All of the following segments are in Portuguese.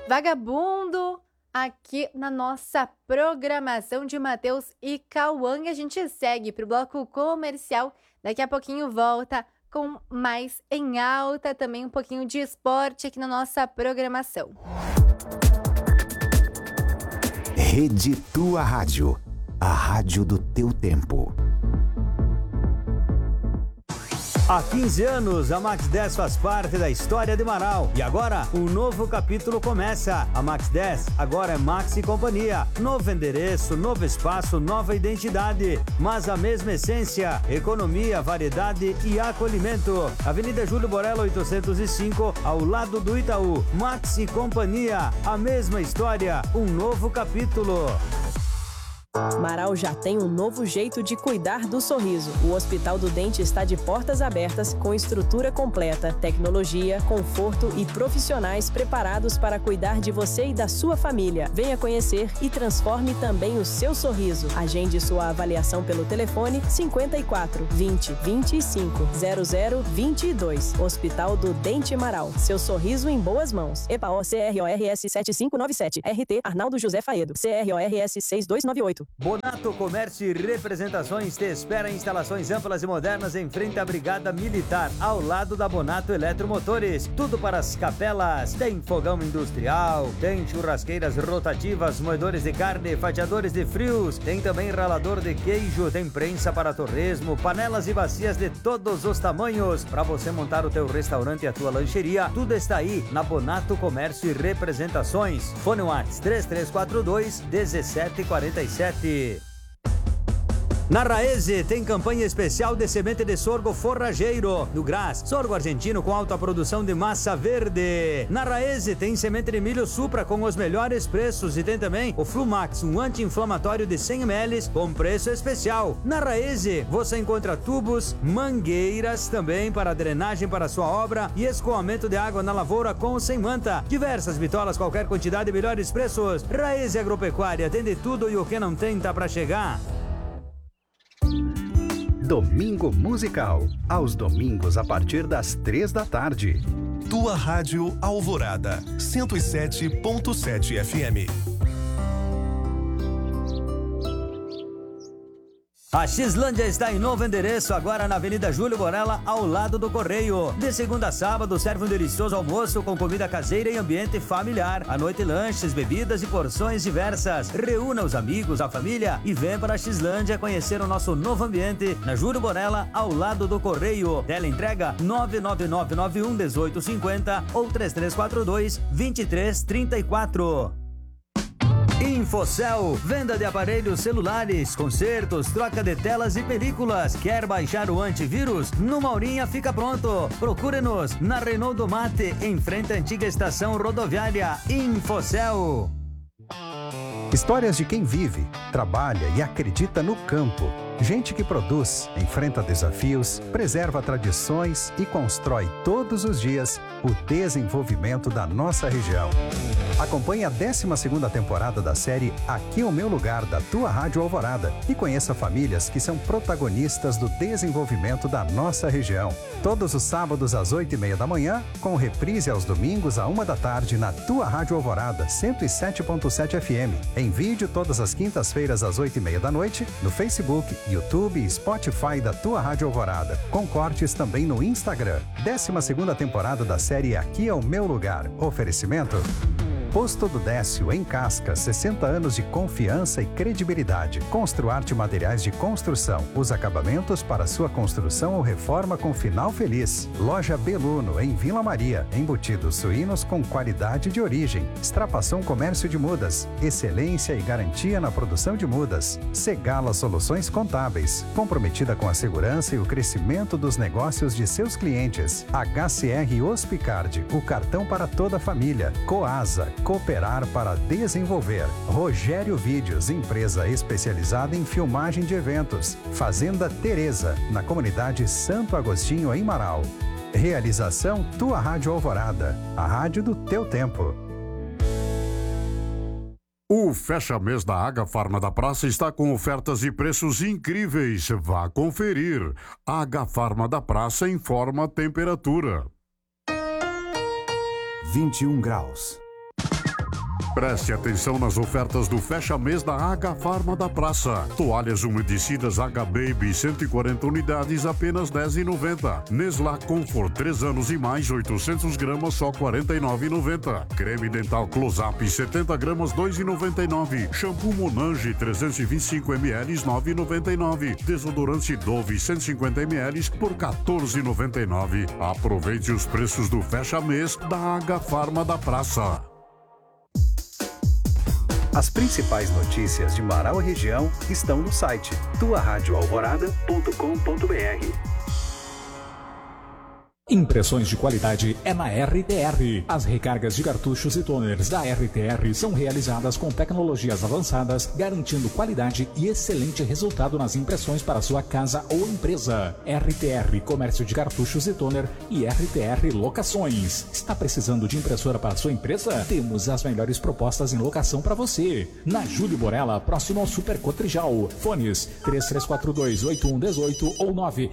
Vagabundo, aqui na nossa programação de Matheus e Cauã. A gente segue para o bloco comercial. Daqui a pouquinho volta com mais em alta, também um pouquinho de esporte aqui na nossa programação. Rede Tua Rádio, a rádio do teu tempo. Há 15 anos, a Max 10 faz parte da história de Marau. E agora, um novo capítulo começa. A Max 10 agora é Max e Companhia. Novo endereço, novo espaço, nova identidade. Mas a mesma essência, economia, variedade e acolhimento. Avenida Júlio Borella 805, ao lado do Itaú. Max e Companhia, a mesma história, um novo capítulo. Marau já tem um novo jeito de cuidar do sorriso. O Hospital do Dente está de portas abertas, com estrutura completa, tecnologia, conforto e profissionais preparados para cuidar de você e da sua família. Venha conhecer e transforme também o seu sorriso. Agende sua avaliação pelo telefone 54 20 25 00 22. Hospital do Dente Marau. Seu sorriso em boas mãos. EPAO CRORS 7597. RT Arnaldo José Faedo. CRORS 6298. Bonato Comércio e Representações te espera em instalações amplas e modernas em frente à Brigada Militar, ao lado da Bonato Eletromotores. Tudo para as capelas. Tem fogão industrial, tem churrasqueiras rotativas, moedores de carne, fatiadores de frios, tem também ralador de queijo, tem prensa para torresmo, panelas e bacias de todos os tamanhos. Para você montar o teu restaurante e a tua lancheria, tudo está aí na Bonato Comércio e Representações. Fone WhatsApp 3342 1747. Na Raese tem campanha especial de semente de sorgo forrageiro. No Graz, sorgo argentino com alta produção de massa verde. Na Raese tem semente de milho Supra com os melhores preços. E tem também o Flumax, um anti-inflamatório de 100 ml com preço especial. Na Raese você encontra tubos, mangueiras também para drenagem para sua obra e escoamento de água na lavoura com ou sem manta. Diversas bitolas, qualquer quantidade e melhores preços. Raese Agropecuária, tem de tudo e o que não tem tá para chegar. Domingo Musical, aos domingos a partir das 3 da tarde. Tua Rádio Alvorada, 107.7 FM. A Xlândia está em novo endereço, agora na Avenida Júlio Borella, ao lado do Correio. De segunda a sábado, serve um delicioso almoço com comida caseira e ambiente familiar. À noite, lanches, bebidas e porções diversas. Reúna os amigos, a família e vem para a Xlândia conhecer o nosso novo ambiente na Júlio Borella, ao lado do Correio. Teleentrega 999911850 ou 3342-2334. Infocel, venda de aparelhos celulares, consertos, troca de telas e películas. Quer baixar o antivírus? No Maurinha fica pronto. Procure-nos na Renault do Mate, em frente à antiga estação rodoviária. Infocel. Histórias de quem vive, trabalha e acredita no campo. Gente que produz, enfrenta desafios, preserva tradições e constrói todos os dias o desenvolvimento da nossa região. Acompanhe a 12ª temporada da série Aqui é o Meu Lugar, da Tua Rádio Alvorada, e conheça famílias que são protagonistas do desenvolvimento da nossa região. Todos os sábados às 8h30 da manhã, com reprise aos domingos à 1 da tarde na Tua Rádio Alvorada, 107.7 FM. Em vídeo todas as quintas-feiras às 8h30 da noite, no Facebook, YouTube e Spotify da Tua Rádio Alvorada, com cortes também no Instagram. 12ª temporada da série Aqui é o Meu Lugar. Oferecimento Posto do Décio, em Casca, 60 anos de confiança e credibilidade. Construarte Materiais de Construção, os acabamentos para sua construção ou reforma com final feliz. Loja Beluno, em Vila Maria, embutidos suínos com qualidade de origem. Extrapação Comércio de Mudas, excelência e garantia na produção de mudas. Segala Soluções Contábeis, comprometida com a segurança e o crescimento dos negócios de seus clientes. HCR Hospicard, o cartão para toda a família. Coasa, cooperar para desenvolver. Rogério Vídeos, empresa especializada em filmagem de eventos. Fazenda Teresa, na comunidade Santo Agostinho, em Marau. Realização Tua Rádio Alvorada, a rádio do teu tempo. O fecha-mês da Agafarma da Praça está com ofertas e preços incríveis. Vá conferir. Agafarma da Praça informa a temperatura. 21 graus. Preste atenção nas ofertas do fecha-mês da H-Pharma da Praça. Toalhas umedecidas H-Baby 140 unidades, apenas R$10,90. Nestlé Comfort 3 anos e mais, 800 gramas, só R$49,90. Creme dental Close-Up 70 gramas, R$2,99. Shampoo Monange 325 ml, R$9,99. Desodorante Dove 150 ml por R$14,99. Aproveite os preços do fecha-mês da H-Pharma da Praça. As principais notícias de Marau e região estão no site tuaradioalvorada.com.br. Impressões de qualidade é na RTR. As recargas de cartuchos e toners da RTR são realizadas com tecnologias avançadas, garantindo qualidade e excelente resultado nas impressões para sua casa ou empresa. RTR Comércio de Cartuchos e Toner e RTR Locações. Está precisando de impressora para sua empresa? Temos as melhores propostas em locação para você. Na Júlio Borella, próximo ao Super Cotrijal. Fones 3342-8118 ou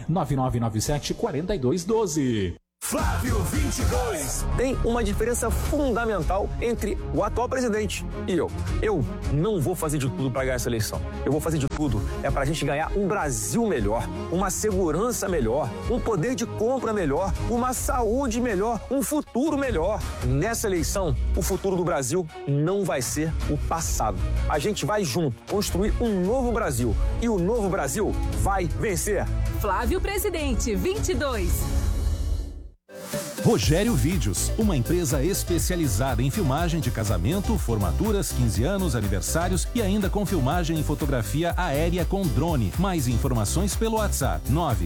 99997-4212. Flávio 22. Tem uma diferença fundamental entre o atual presidente e eu. Eu não vou fazer de tudo para ganhar essa eleição. Eu vou fazer de tudo para a gente ganhar um Brasil melhor, uma segurança melhor, um poder de compra melhor, uma saúde melhor, um futuro melhor. Nessa eleição, o futuro do Brasil não vai ser o passado. A gente vai junto construir um novo Brasil e o novo Brasil vai vencer. Flávio Presidente 22. Rogério Vídeos, uma empresa especializada em filmagem de casamento, formaturas, 15 anos, aniversários e ainda com filmagem e fotografia aérea com drone. Mais informações pelo WhatsApp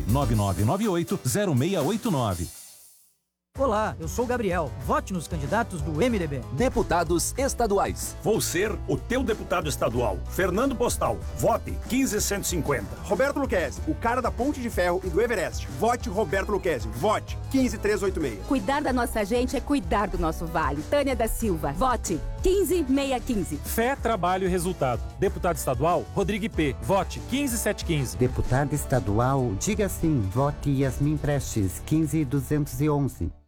999980689. Olá, eu sou o Gabriel. Vote nos candidatos do MDB. Deputados estaduais. Vou ser o teu deputado estadual. Fernando Postal. Vote 15150. Roberto Luquezzi, o cara da Ponte de Ferro e do Everest. Vote Roberto Luquezzi. Vote 15386. Cuidar da nossa gente é cuidar do nosso vale. Tânia da Silva. Vote 15615. Fé, trabalho e resultado. Deputado estadual, Rodrigo IP. Vote 15715. Deputado estadual, diga sim. Vote Yasmin Prestes, 15211.